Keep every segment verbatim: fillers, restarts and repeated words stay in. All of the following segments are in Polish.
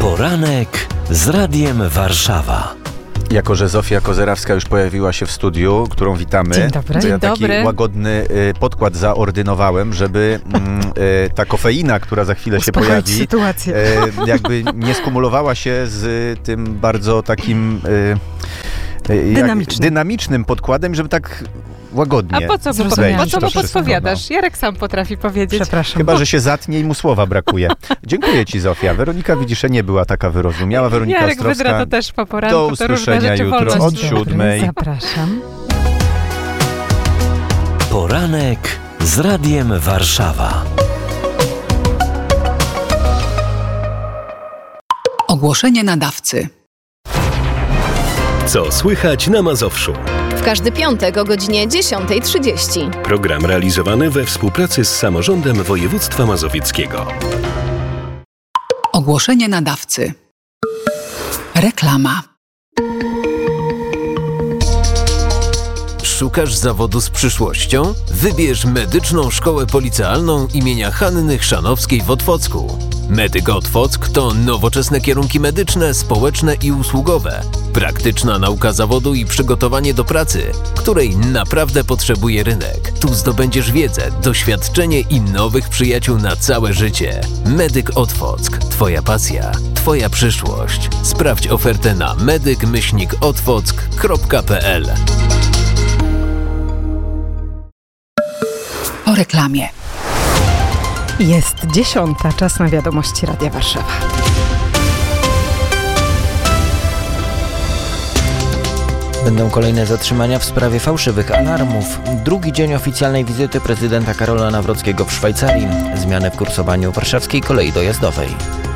Poranek z Radiem Warszawa. Jako że Zofia Kozerawska już pojawiła się w studiu, którą witamy, Dzień dobry. to Dzień ja taki dobry. łagodny y, podkład zaordynowałem, żeby mm, y, ta kofeina, która za chwilę się Uspokoić pojawi, sytuację. y, jakby nie skumulowała się z tym bardzo takim y, y, Dynamicznym. jak, dynamicznym podkładem, żeby tak łagodnie A po co mu, Zrozumiałam. po co mu troszeczkę. podpowiadasz? Jarek sam potrafi powiedzieć. Przepraszam. Chyba, że się zatnie i mu słowa brakuje. Dziękuję ci, Zofia. Weronika, widzisz, nie była taka wyrozumiała. Weronika Jarek Ostrowska. Wydra to też po poranku. Do to różne usłyszenia rzeczy jutro wolno od się- siódmej. Zapraszam. Poranek z Radiem Warszawa. Ogłoszenie nadawcy. Co słychać na Mazowszu? W każdy piątek o godzinie dziesiąta trzydzieści. Program realizowany we współpracy z Samorządem Województwa Mazowieckiego. Ogłoszenie nadawcy. Reklama. Szukasz zawodu z przyszłością? Wybierz Medyczną Szkołę Policealną imienia Hanny Chrzanowskiej w Otwocku. Medyk Otwock to nowoczesne kierunki medyczne, społeczne i usługowe. Praktyczna nauka zawodu i przygotowanie do pracy, której naprawdę potrzebuje rynek. Tu zdobędziesz wiedzę, doświadczenie i nowych przyjaciół na całe życie. Medyk Otwock. Twoja pasja, Twoja przyszłość. Sprawdź ofertę na medyk myślnik otwock kropka p l. Po reklamie. Jest dziesiąta, czas na wiadomości Radia Warszawa. Będą kolejne zatrzymania w sprawie fałszywych alarmów. Drugi dzień oficjalnej wizyty prezydenta Karola Nawrockiego w Szwajcarii. Zmiany w kursowaniu warszawskiej kolei dojazdowej.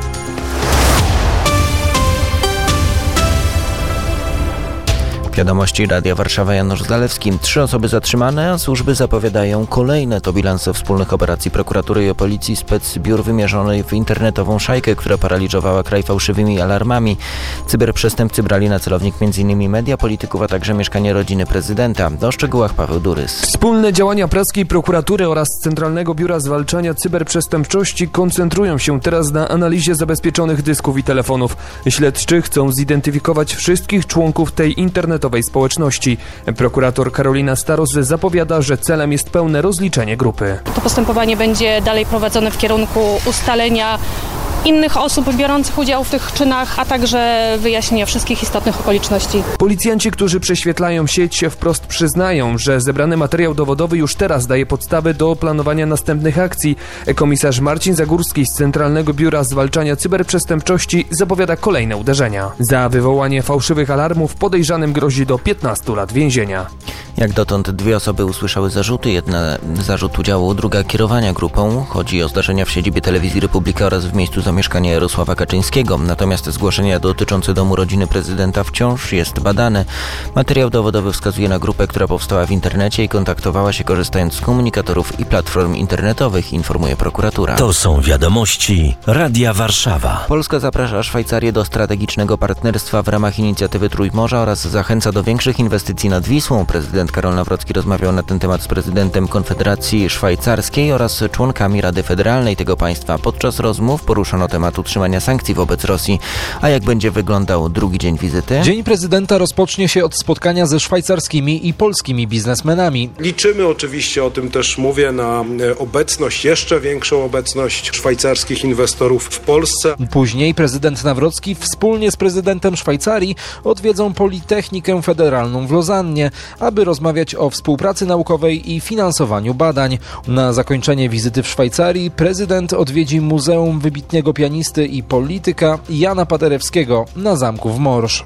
Wiadomości Radia Warszawa, Janusz Zalewski. Trzy osoby zatrzymane, a służby zapowiadają kolejne. To bilanse wspólnych operacji prokuratury i policji specbiur wymierzonej w internetową szajkę, która paraliżowała kraj fałszywymi alarmami. Cyberprzestępcy brali na celownik m.in. media, polityków, a także mieszkanie rodziny prezydenta. O szczegółach Paweł Durys. Wspólne działania praskiej prokuratury oraz Centralnego Biura Zwalczania Cyberprzestępczości koncentrują się teraz na analizie zabezpieczonych dysków i telefonów. Śledczy chcą zidentyfikować wszystkich członków tej internetowej społeczności. Prokurator Karolina Staros zapowiada, że celem jest pełne rozliczenie grupy. To postępowanie będzie dalej prowadzone w kierunku ustalenia innych osób biorących udział w tych czynach, a także wyjaśnienia wszystkich istotnych okoliczności. Policjanci, którzy prześwietlają sieć, wprost przyznają, że zebrany materiał dowodowy już teraz daje podstawy do planowania następnych akcji. Komisarz Marcin Zagórski z Centralnego Biura Zwalczania Cyberprzestępczości zapowiada kolejne uderzenia. Za wywołanie fałszywych alarmów podejrzanym grozi do piętnastu lat więzienia. Jak dotąd dwie osoby usłyszały zarzuty. Jedna zarzut udziału, druga kierowania grupą. Chodzi o zdarzenia w siedzibie Telewizji Republika oraz w miejscu zamieszkania Jarosława Kaczyńskiego. Natomiast zgłoszenia dotyczące domu rodziny prezydenta wciąż jest badane. Materiał dowodowy wskazuje na grupę, która powstała w internecie i kontaktowała się korzystając z komunikatorów i platform internetowych, informuje prokuratura. To są wiadomości Radia Warszawa. Polska zaprasza Szwajcarię do strategicznego partnerstwa w ramach inicjatywy Trójmorza oraz zachęca do większych inwestycji nad Wisłą. Prezydent Karol Nawrocki rozmawiał na ten temat z prezydentem Konfederacji Szwajcarskiej oraz członkami Rady Federalnej tego państwa. Podczas rozmów poruszono temat utrzymania sankcji wobec Rosji. A jak będzie wyglądał drugi dzień wizyty? Dzień prezydenta rozpocznie się od spotkania ze szwajcarskimi i polskimi biznesmenami. Liczymy oczywiście, o tym też mówię, na obecność, jeszcze większą obecność szwajcarskich inwestorów w Polsce. Później prezydent Nawrocki wspólnie z prezydentem Szwajcarii odwiedzą Politechnikę Federalną w Lozannie, aby rozmawiać o współpracy naukowej i finansowaniu badań. Na zakończenie wizyty w Szwajcarii prezydent odwiedzi Muzeum wybitnego pianisty i polityka Jana Paderewskiego na zamku w Morsz.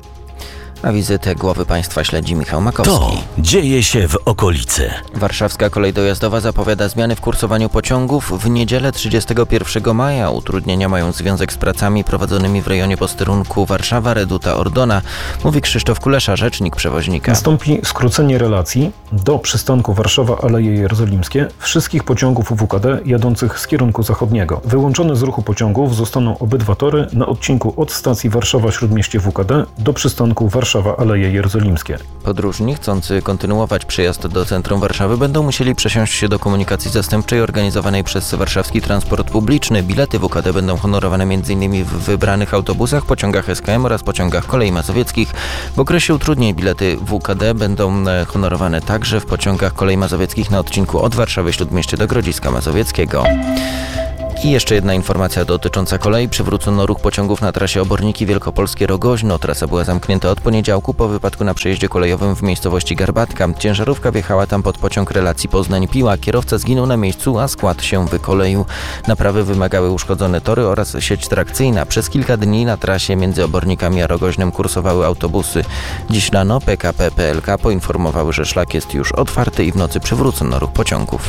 A wizytę głowy państwa śledzi Michał Makowski. To dzieje się w okolicy. Warszawska kolej dojazdowa zapowiada zmiany w kursowaniu pociągów. W niedzielę trzydziestego pierwszego maja utrudnienia mają związek z pracami prowadzonymi w rejonie posterunku Warszawa Reduta Ordona, mówi Krzysztof Kulesza, rzecznik przewoźnika. Nastąpi skrócenie relacji do przystanku Warszawa Aleje Jerozolimskie wszystkich pociągów W K D jadących z kierunku zachodniego. Wyłączone z ruchu pociągów zostaną obydwa tory na odcinku od stacji Warszawa Śródmieście W K D do przystanku Warszawa Warszawa Aleje Jerozolimskie. Podróżni chcący kontynuować przyjazd do centrum Warszawy będą musieli przesiąść się do komunikacji zastępczej organizowanej przez warszawski transport publiczny. Bilety W K D będą honorowane m.in. w wybranych autobusach, pociągach S K M oraz pociągach kolei mazowieckich. W okresie utrudnień bilety W K D będą honorowane także w pociągach kolei mazowieckich na odcinku od Warszawy Śródmieście do Grodziska Mazowieckiego. I jeszcze jedna informacja dotycząca kolei. Przywrócono ruch pociągów na trasie Oborniki Wielkopolskie-Rogoźno. Trasa była zamknięta od poniedziałku po wypadku na przejeździe kolejowym w miejscowości Garbatka. Ciężarówka wjechała tam pod pociąg relacji Poznań-Piła. Kierowca zginął na miejscu, a skład się wykoleił. Naprawy wymagały uszkodzone tory oraz sieć trakcyjna. Przez kilka dni na trasie między Obornikami a Rogoźnem kursowały autobusy. Dziś rano P K P P L K poinformowały, że szlak jest już otwarty i w nocy przywrócono ruch pociągów.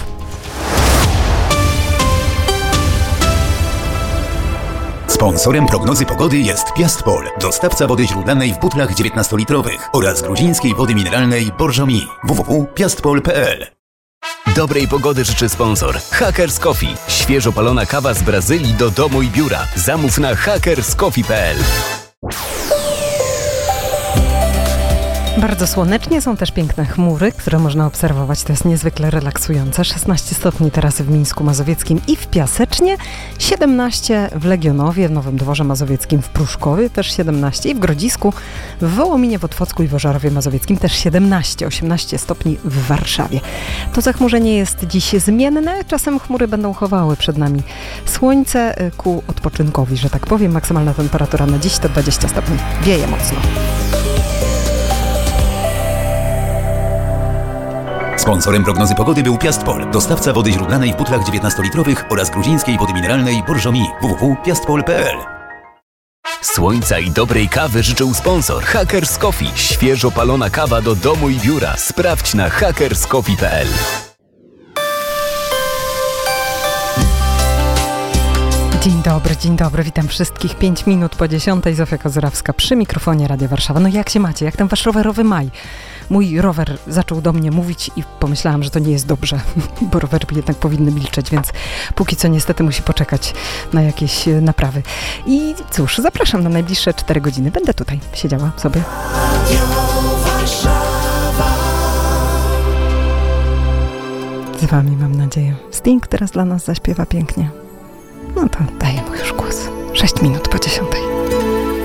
Sponsorem prognozy pogody jest Piastpol, dostawca wody źródlanej w butlach dziewiętnastolitrowych oraz gruzińskiej wody mineralnej Borżomi. w w w kropka piastpol kropka p l. Dobrej pogody życzy sponsor Hackers Coffee. Świeżo palona kawa z Brazylii do domu i biura. Zamów na hackers coffee kropka p l. Bardzo słonecznie, są też piękne chmury, które można obserwować. To jest niezwykle relaksujące. szesnaście stopni teraz w Mińsku Mazowieckim i w Piasecznie, siedemnaście w Legionowie, w Nowym Dworze Mazowieckim, w Pruszkowie też siedemnaście i w Grodzisku, w Wołominie, w Otwocku i w Ożarowie Mazowieckim też siedemnaście, osiemnaście stopni w Warszawie. To zachmurzenie jest dziś zmienne, czasem chmury będą chowały przed nami słońce ku odpoczynkowi, że tak powiem. Maksymalna temperatura na dziś to dwadzieścia stopni. Wieje mocno. Sponsorem prognozy pogody był Piastpol, dostawca wody źródlanej w butlach dziewiętnastolitrowych oraz gruzińskiej wody mineralnej Borżomi. w w w kropka piastpol kropka p l. Słońca i dobrej kawy życzył sponsor Hackers Coffee. Świeżo palona kawa do domu i biura. Sprawdź na hackers coffee kropka p l. Dzień dobry, dzień dobry, witam wszystkich. Pięć minut po dziesiątej, Zofia Kozyrawska przy mikrofonie Radia Warszawa. No jak się macie? Jak ten wasz rowerowy maj? Mój rower zaczął do mnie mówić i pomyślałam, że to nie jest dobrze, bo rowery jednak powinny milczeć, więc póki co niestety musi poczekać na jakieś naprawy. I cóż, zapraszam na najbliższe cztery godziny. Będę tutaj siedziała sobie. Z wami, mam nadzieję. Sting teraz dla nas zaśpiewa pięknie. No to daję mu już głos. Sześć minut po dziesiątej.